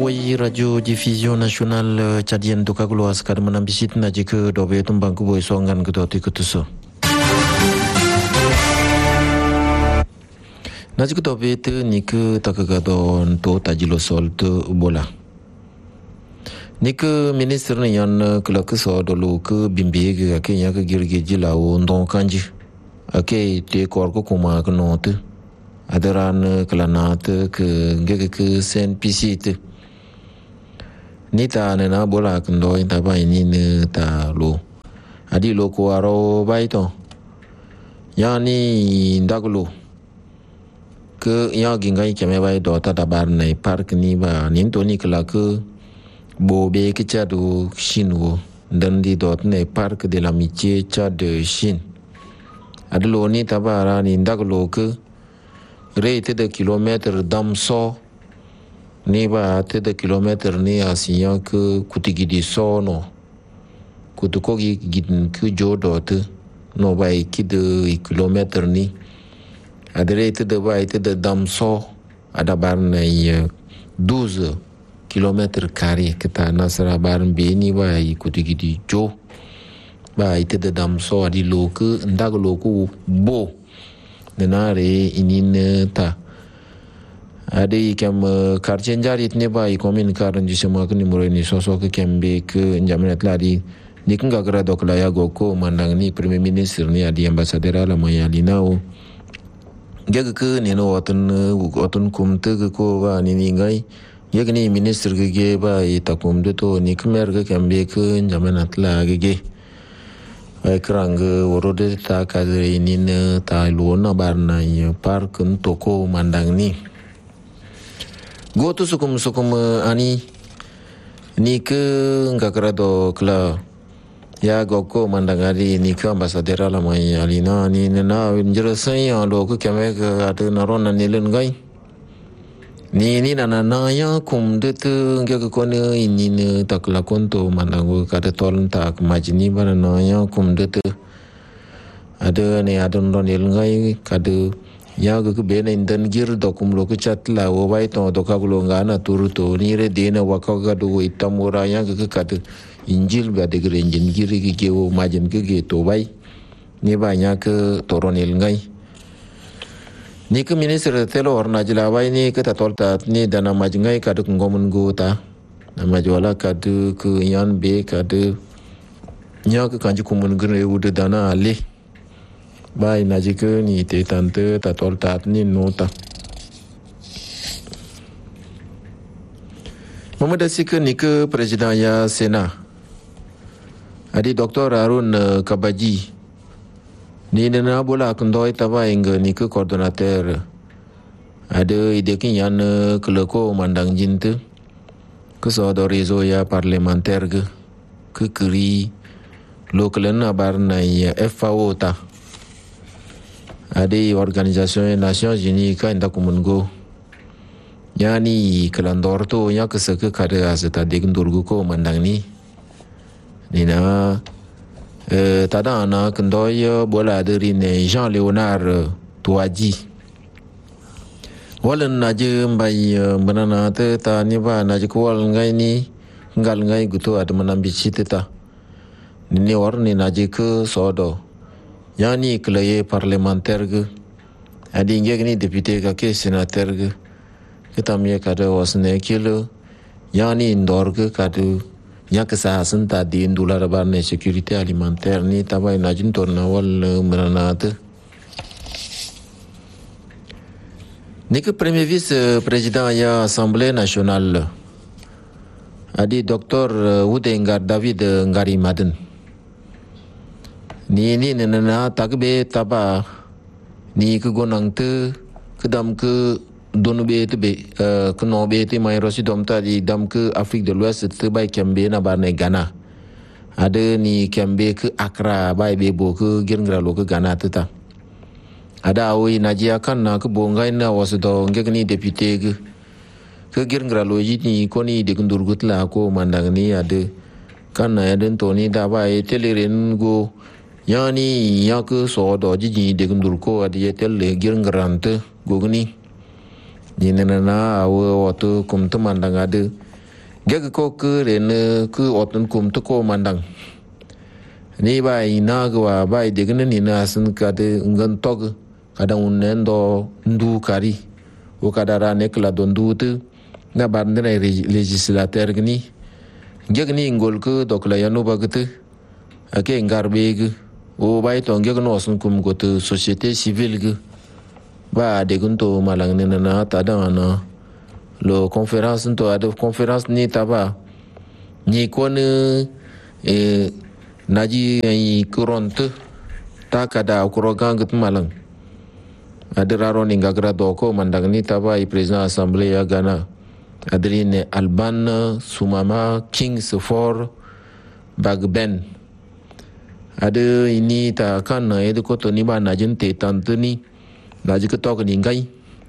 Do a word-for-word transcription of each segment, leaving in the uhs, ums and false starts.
Wai Radio Diffusion Nationale Tchadienne to kagulo askar manambisit na jike dobe tumbang ku boy songan ku doti kutuso. Na jike dobe te nik takagado to tajilo sol te bola. Nik minister ni yan kelak so dulu ke bimbi ke ke yak girgi jilau ndong kanji. Ake te kor ko kuma ke note. Adaran kelanat ke ngeke ke sen pisit. Ni ta nena bola kendo inta ba ini ne ta lo. Adi lo ko aro baito. Ya ni ndaglo. Ke ya gingai keme bai do ta dabar nei park ni ba nin to ni kala ke bo be ke cha do shinwo dan di dot nei parc de l'amitié cha de Chine. Adi lo ni ta ba ra ni ndaglo ke rate de kilomètre damso ni ba te de kilomètre ni asiyan ke kutigidi so no kutukogi gidin ku jodote no ba ki de kilomètre ni adre te de ba te de damso adabar na douze kilomètres carrés kita nasara barn be ni ba kutigidi jo ba te de damso adi lo ke ndag lo ku bo denare inin ta ade kam karchen jarit ne ba ikomin karan jisema ke nimuro ni soso ke kembe ke njamenat ladi nikinga gra dokla ya goko mandang ni premier minister ni adi ambassadeur ala mayalinao gege ke ni no watan watan kumte ke ko ba ni ngai gege ni minister ke ge ba itakum de to ni kmer ke kembe ke njamenat la ge Kerang urut ta kadri ini ta luona barna ya park toko mandang ni. Go tu sukum sukum ani ni ke enggak kerado kela ya goko mandang ari ni ke ambassadeur ala mai alina ni na njerasan ya lo ke kame ke ada narona ni len gai. Ni ni nana na ya kum de tu nge ke kone ini ne tak lakon to manangu kada toln tak majini bana na ya kum de tu ada ne adon ron el ngai kada ya ke be ne indan gir do kum lo ke chat la wo bai to do ka lo ngana tur to ni re de na wa ka ga do itamura ya ke kada injil ga de grenjin gir ke ke wo majin ke ke to bai ni ba nya ke toron el ngai ni ke minister telo orna jilawai ni ke tatolta ni dana majngai kadu ngomun gota na majwala kadu ke yan be kadu nya ke kanji kumun gre ude dana ale bai najike ni te tante tatolta ni nota mamada sik ni ke presiden ya sena adi doktor Arun Kabaji ni nena bola kendoi taba ingga ni ke koordinator ada ide kin yan keleko mandang jinte ke so do rezo ya parlementaire ke ke kiri lokalen abar na ya F A O ta ada organisation Nations Unies ka inda kumungo yani kelandor to ya ke seke kada asata degndurgu ko mandang ni ni na Uh, tada ana kendoi bola dari ne Jean Leonard Tuaji walan naje mbai menana te ta ni ba naje ko wal ngai ni ngal ngai gutu ad manambi cita ni war ni naje ke sodo yani kleye parlementaire ge adi nge ni député ka ke sénateur ge kitamye kada wasne kilo yani ndor ge kadu nya kesa senta di indula barne sécurité alimentaire ni tabai najin torna wal meranate ni ke premier vice président ya assemblée nationale adi docteur Udengar David Ngari Maden ni ni nena takbe taba ni ke gonang te kedam ke donu be te be ke no be te mai rosi dom ta di dam ke Afrique de l'Ouest te bai kembe na barne Ghana ada ni kembe ke Accra bai be bo ke girngra lo ke Ghana te ta ada awi najia kan na ke bongai na was do nge ni député ke ke girngra lo ji ni ko ni de ndurgut la ko mandang ni ada kan na den to ni da bai teleren go yani ya ke so do ji ji de ndur ko adi tel girngrante go ni ni nena awe waktu kum teman dang ada Gek ko ke rene ke otun kum to ko mandang. Ni ba ina gwa ba de gnen ni na sun ka de ngan tog kada unnen do ndu kari o kada ra ne kla don du tu na bar ne legislateur gni gek ni ngol ko dok la yanu bagte ake ngarbe ge o ba to gek no sun kum go to société civile ge ba de gun to malang ne na ta da na lo conférence to ado conférence ni taba ni ko ne e naji ai kuront ta kada kuro gangat malang adraro ni gagra doko mandang ni taba i president assemblée ya Ghana Adrien Alban Sumama Kings for Bagben ada ini ta kan na edu ko to ni ba najin te tantu ni naji ko to ni ngai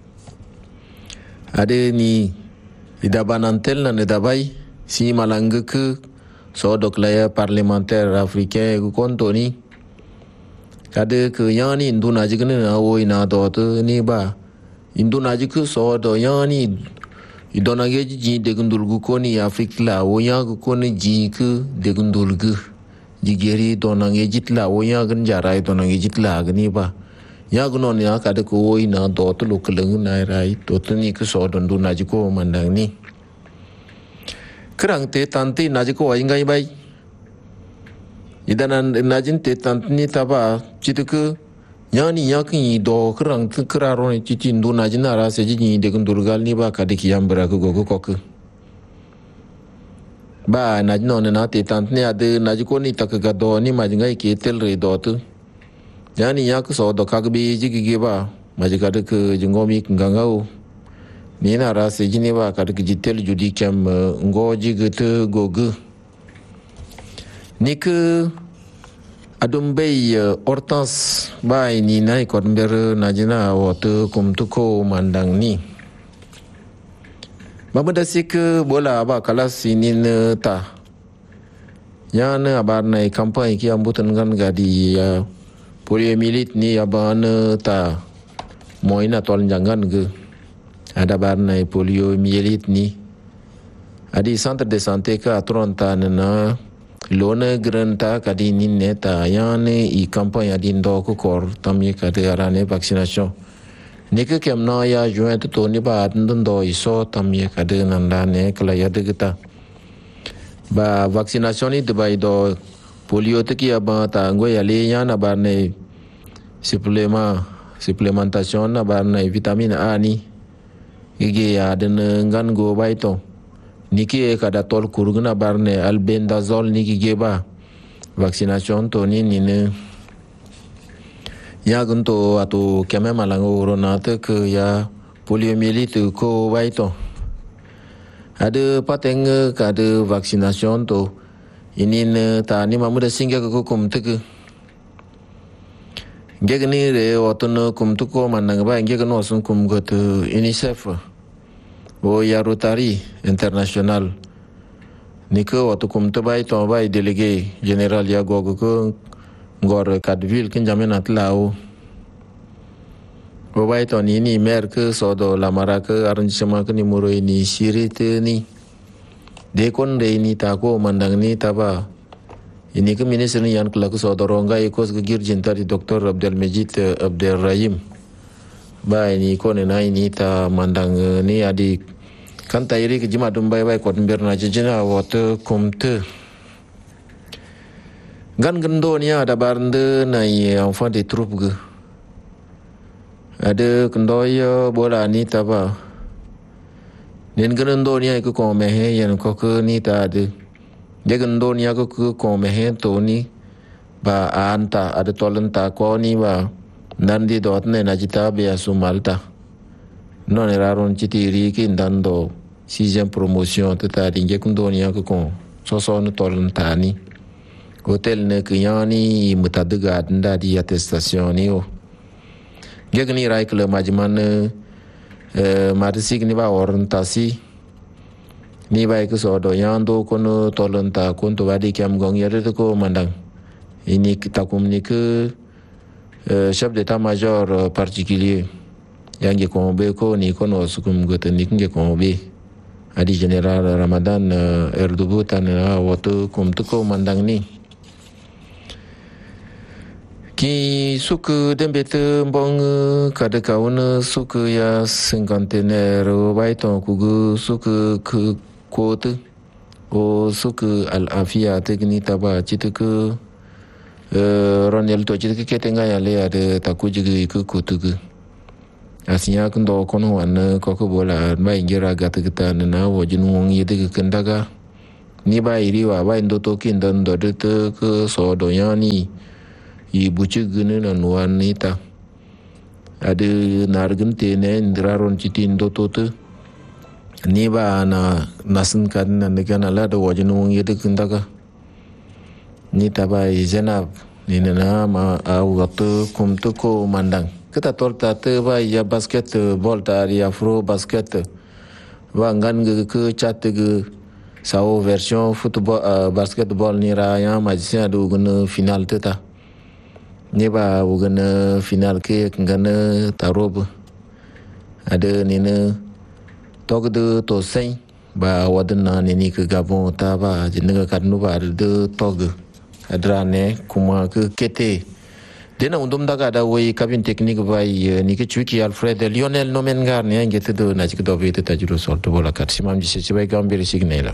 ada ni idabanantel na nedabai si malanga ke so dok laya parlementaire africain ku konto ni kade ke yani indu naji kene na o ina do to ni ba indu naji ku so do yani idona ge ji de gundul gu ko ni afrique la o ya ku ko ni ji ku de gundul gu ji geri dona ge jit la o ya gan jarai dona ge jit la ni ba ya gu non ya kade ko o ina do to lu keleng na rai to to ni ku so don du naji ko mandang ni kerang te tanti naji ko ingai bai idanan najin te tanti ni taba citu ke yani yakin do kerang te keraro ni cici ndu najin ara se ji de gundurgal ni ba kade kiyam bra ko go ko ke ba najin non na te tanti ni ade naji ko ni tak ga do ni majingai ke tel re do tu yani yak so do kag bi ji gi ba maji kade ke jingomi ngangau ni na ra se jini ba ka de jitel judi kem ngo ji gete gogu ni ke adum bay hortense bay ni nai ko ber najina wote kum tu ko mandang ni mamada sik bola ba kalas inin ta yana abar nai kampanye ki ambutan gan gadi polier milit ni aban ta moina tol jangan ge ada barna polio mielit ni adi centre de santé ka atronta na lona granta kadi ni neta yani i campagne adi ndo ko kor tamye kadi arane vaccination ni ke kem na ya joint to ni ba ndo iso tamye kadi nanda ne kala ya de gita ba vaccination ni de ba do polio te ki aba ta ngo ya le ya na barne supplément supplémentation na barne vitamine A ni ige ya den ngan go baito niki e kada tol kurgna barne albendazole niki geba vaccination to ni ni ne ya gunto atu keme malango ronate ke ya poliomyélite ko baito ada pateng kada vaccination to ini ne ta ni mamuda singa ko kum te ke gegni re otun kum tu ko manang ba gegno sun kum go to UNICEF o ya Rotary International ni ko watu kum to bai to bai délégué général ya gogo ko ngor kadville kin jamen atlao o bai to ni ni mer ke so do la mara ke arrondissement ke ni muro ni sirite ni de kon de ni ta ko mandang ni taba ini ke minister ni yan kala ko so do ronga ko ke girjin tari Dr Abdelmejid Abdelrahim ba ini ko ne nai ni ta mandang ni adi kan tayri ke jima dum bay bay ko berna jina wote komte gan gendo ni ada barnde nai enfant des troupes ge ada kendoy bola ni ta ba nen gendo ni ko ko me he yan ko ko ni ta de de gendo ni ko ko me he to ni ba anta ada tolenta ko ni ba nandi dot ne na jita be asumalta non eraron chitiri ki ndando sixième promotion tata dinge kundo ni ko ko so so no tolenta ni hotel ne kiyani mutadaga nda di attestation ni o gegni rai kle majman eh marisi ni ba orientasi ni ba ko so do yando kono tolenta konto wadi kam gong yare ko mandang ini kita komunike Uh, chef d'état-major particulier yang ge ko be ko ni ko no sukum gote ni nge ko be adi general Ramadan uh, erdubu tanah waktu kum tu ko mandang ni ki suku dembete bong kada kauna suku ya cinquantenaire bai ton kugu suku ke kote o suku al afia tekni taba citu Ronel to citu ketenga ya le ada takuji ke kote asinya kendo kono wan ko ko bola mai ngira gata kita na wajin wong yede kendaga ni ba iri wa ba ndo to kin dan do de ke so do yani i buci gene na nuan nita ada nargun te ne ndraron citin do to te ni ba na nasin kan na ne kana la do wajin wong yede kendaga ni tabai zenab ni na ma au waktu kum tu ko mandang kita torta te ba ya basketball ta ya afro basket wa ngan ge ke chat ge sao version football uh, basketball ni ra ya majisia do gun final te ta ni ba gun final ke ngan tarob ada ni ne tog de to sai ba wadna ni ni ke gabon ta ba jinga kadnu ba de tog adrane kuma ke kete dena undum daga da wai kabin teknik bai ni ke chuki Alfred Lionel Nomengar ne ngete do na chik do bete tajuro solto bola kat simam ji se bai gambir signela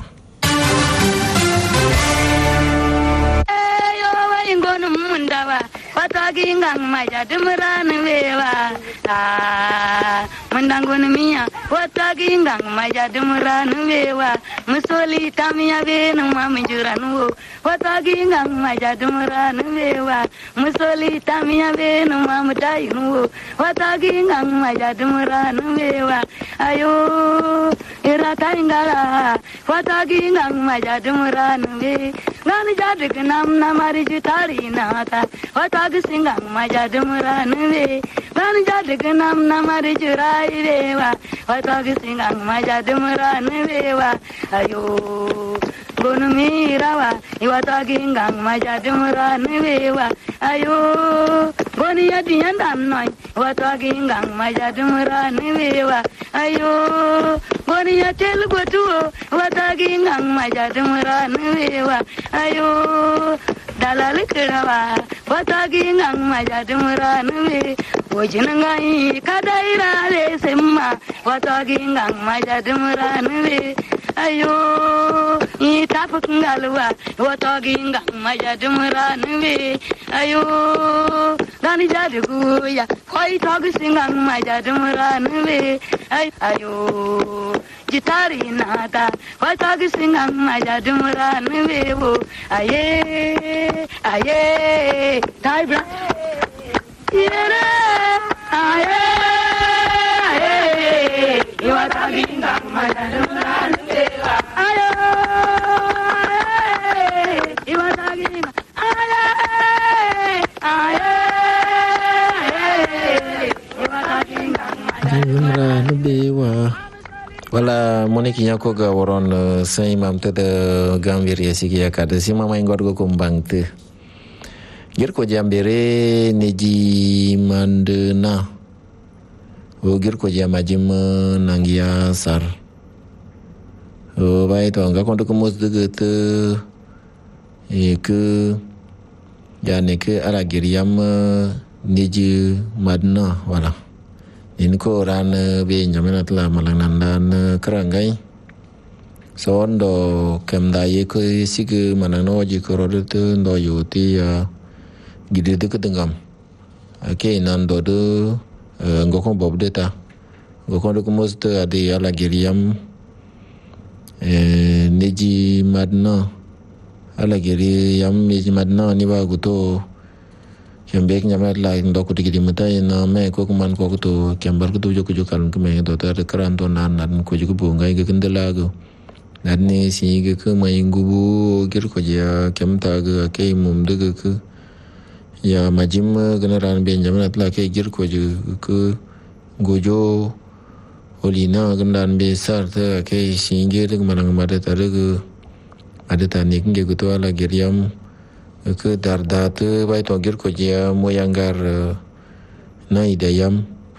yo wai ngonu mundawa watagi ngang maja dumran wewa ah mundangun miya watagi ngang maja dumran wewa musoli tamia be no mamjuran wo watagi ngang maja dumran wewa musoli tamia be no mamdai wo watagi ngang maja dumran wewa ayo ira kaingala watagi ngang maja dumran we ngan jadik nam namari jutari nata watagi singang maja dumran we ngan jadik nam namari jurai wewa watagi singang maja dumran wewa ayo gonu mirawa iwatagi ngang maja dumran wewa ayo goni yadi yandan noy watagi ngang maja dumran wewa ayo goni yatel gotuo watagi ngang maja dumran wewa ayo dalal kirawa watagi ngang maja dumran we wajin ngai kadaira le semma watagi ngang maja dumran we ayo itafuk ngalwa watagi ngang maja dumran we ayo gani jadugu ya koi togu singang maja dumran we ayo jitari nata watagi singang maja dumran we wo aye aye taibra yere aye aye watagi ngang maja dumran we ayo watagi aye aye watagi ngang maja dumran we wala moneki nyako ga woron sai mam te de gambir ya sigi ya kada si mama ingor go kumbang te gir ko jambere neji mandena o gir ko jamajim nangia sar o bai to nga konto kumus de te e ke ya ne ke ala giriam neji madna wala in ko ran be nyamena tla malang nandan kerangai son do kem da ye ko sig manang no ji ko ro de ndo yuti ya gide de kedengam ke nan do de ngoko bob de ta ngoko ko mos de ade ala geriam e neji madna ala geriam neji madna ni ba guto Kembek nyamet la ndo ko digi mutai na me ko man ko to kembar ko jo ko jo kan ko me do ta kran to nan nan ko jo ko ngai ga kendela go nan ni si ga ko mai ngubu gir ko ja kem ta ga ke mum de ga ko ya majim generan be nyamet la ke gir ko jo ko gojo olina gandan be sar ta ke si ge de manang ma de ta ga ada ta ni nge ko to ala geriam ke darda tu bai to gir ko dia moyanggar na idayam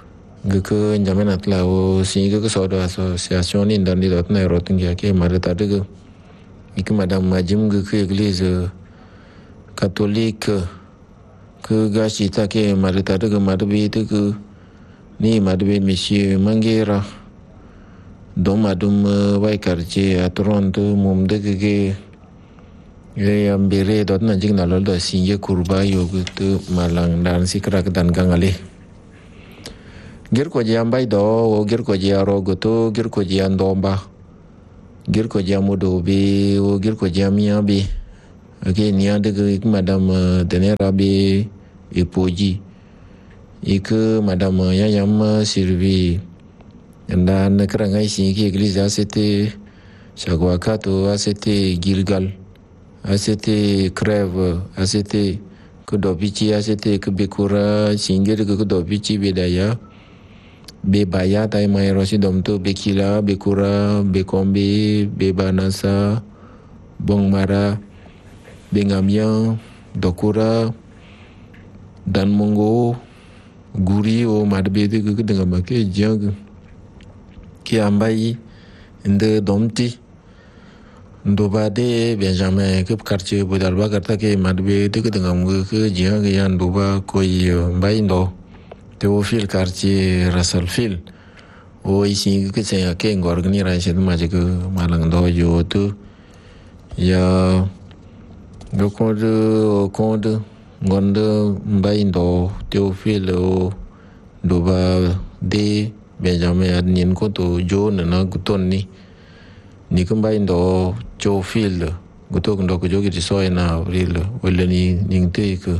ke njamen atla o si ke so do association ni dan di dot na rotin ya ke marita de ik madam majim ke église catholique ke gashi ta ke marita de madbe de ke ni madbe monsieur Mangera dom adum wai quartier à Toronto mum de ke ye ambere dot na jing na lol do sinye kurba yo tu malang dan sikrak dan gangale gir ko jambai do o gir ko jaro goto gir ko jandomba gir ko jamudo be o gir ko jamia be ake nia de madame tenera be epoji ik madame yayam sirvi dan krangai si ki église c'était Chagwakato c'était Gilgal c'était crève c'était que dobici c'était que bekura singir que dobici bedaya be baya tai mai rosi dom tu bekila bekura bekombe bebanasa bongmara bengamia dokura dan mongo guri o madbe de que dengan make jang ki ambai inde domti ndobade Benjamin ke quartier bodalba karta ke madbe de ke dengan ke jiang ke yan doba koi mbai ndo Théophile quartier Rassalfil o isi ke saya ke ngorgni ran sed ma je ke malang do yo tu ya do kode kode ngonde mbai ndo Théophile o doba de Benjamin adnin ko to jo na guton ni ni kumbai ndo Théophile gutok ndo ko jogi so na avril wala ni ningte ke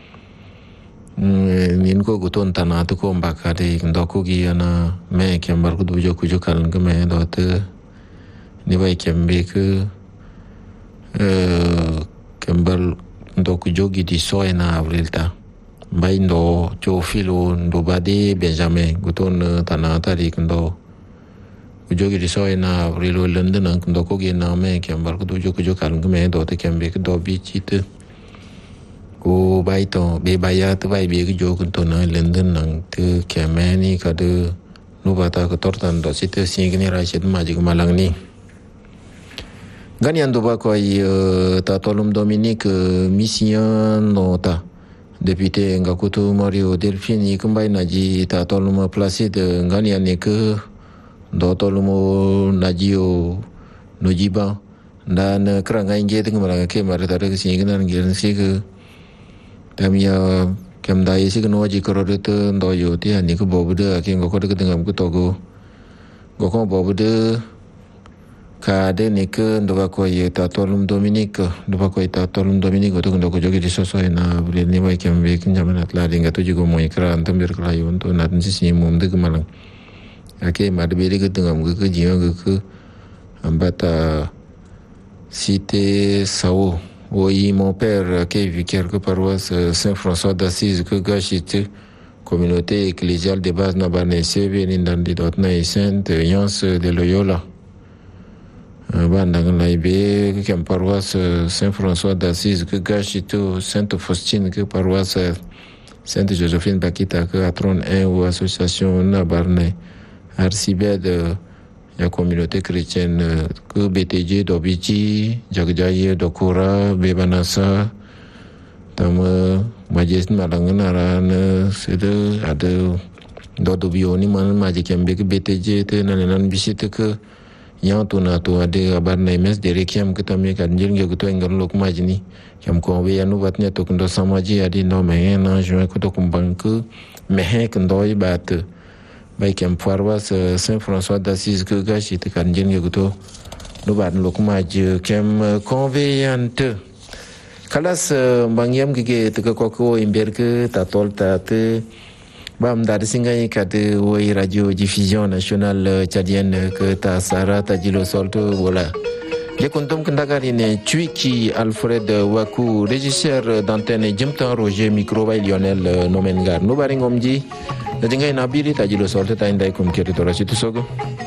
nin ko guton tana to ko mbakade ndo ko gi ana me kembar ko do jo ko jo kan ke me do te ni bai kembe ke eh kembar ndo ko jogi di so na avril ta bai ndo Théophile ndo bade Benjamin guton tana tari ndo ko jogi di so na avril london ndo ko gi na me kembar ko do jo ko jo kan ke me do te kembe ke do bi chite ko bai to be baya to bai be jo kun to na lenden nang te kemeni ka de no bata ko tortan do site singni ra shet ma ji malang ni ganian do ba ko ai ta tolum Dominique mission nota député ngakutu Mario Delphine kumbai na ji ta tolum placé de ganian ne ke do tolum najio nojiba dan kranga inge te ngara ke mara ta ke singna ngir sik tamia kem dai sik no ji korode te ndo yo ti ani ko bobude ke ngoko de ngam ko togo goko bobude ka de ne ke ndo ba ko ye ta tolum Dominique ndo ba ko ta tolum Dominique to ndo ko jogi so so na bre ni mai kem be kin jamana tla dinga to jigo mo ikra antam ber kala yon to na tin si mum de malang ake madbe de ke ngam ko jiyo ko ambata cité Sao. Oui, mon père qui est vicaire que paroisse Saint-François d'Assise que gâchite communauté ecclésiale de base na banese venin dans di dot na Sainte Alliance de Loyola bandang laibe que paroisse Saint-François d'Assise que gâchite Sainte Faustine que paroisse Sainte Joséphine Bakita que atron un ou association na barne arcibede la communauté chrétienne que B T J Dobici, Jagjaye Dokura, Bebanasa, tam majes malangan c'est de ada dodobio ni man majikem be B T J te nanan bisite que yang tu na tu ada abar na mes derekiam que tam kan jil nge to engan lok majni kam ko be anu batnya to ndo samaji adi no me na jo ko to kumbang que me kendo bat bai kem parwas Saint-François d'Assise que gashi te kan jin ge to no bat lok maj kem conveyante kalas bangyam ge te ko ko imber que ta tol ta te bam dar singai ka de woi radio diffusion nationale tchadienne que ta sara ta jilo solto voilà je kontom kendagari ne Twiki Alfred Waku régisseur d'antenne Jimtan Roger micro by Lionel Nomengar no baringomji da jingai nabiri ta jilo solto ta indai kum keri to rasitu sogo